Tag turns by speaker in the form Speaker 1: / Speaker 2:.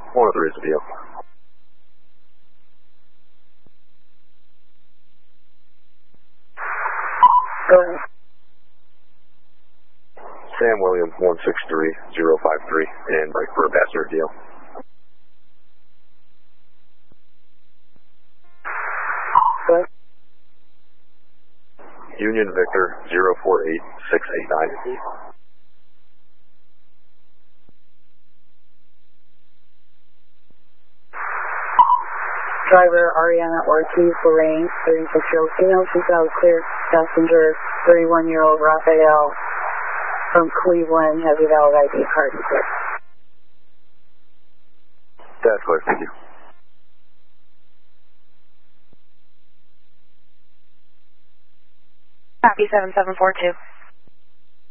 Speaker 1: 103 is the deal.
Speaker 2: Go ahead.
Speaker 1: Sam William 163053 and break for a passenger deal.
Speaker 2: Go ahead.
Speaker 1: Union Victor 048689.
Speaker 2: Driver Ariana Ortiz, Lorraine, 36-year-old female, she's out clear. Passenger, 31-year-old Rafael from Cleveland, has a valid ID card.
Speaker 1: That's clear, thank you.
Speaker 3: Copy 7742.